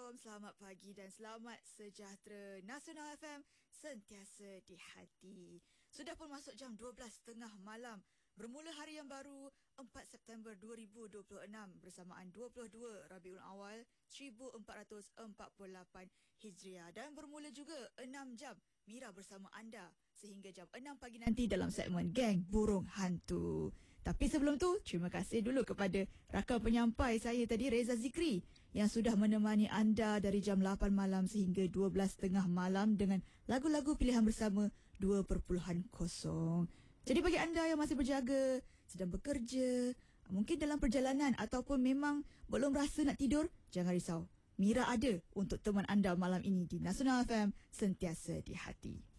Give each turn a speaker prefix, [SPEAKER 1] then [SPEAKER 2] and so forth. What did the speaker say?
[SPEAKER 1] Assalamualaikum, selamat pagi dan selamat sejahtera. Nasional FM sentiasa di hati. Sudah pun masuk jam 12.30 malam. Bermula hari yang baru 4 September 2026 bersamaan 22 Rabiul Awal 1448 Hijriah. Dan bermula juga 6 jam Mira bersama anda sehingga jam 6 pagi nanti dalam segmen Geng Burung Hantu. Tapi sebelum tu, terima kasih dulu kepada rakan penyampai saya tadi, Reza Zikri, yang sudah menemani anda dari jam 8 malam sehingga 12.30 malam dengan lagu-lagu pilihan bersama 2.0. Jadi bagi anda yang masih berjaga, sedang bekerja, mungkin dalam perjalanan ataupun memang belum rasa nak tidur, jangan risau. Mira ada untuk teman anda malam ini di Nasional FM, sentiasa di hati.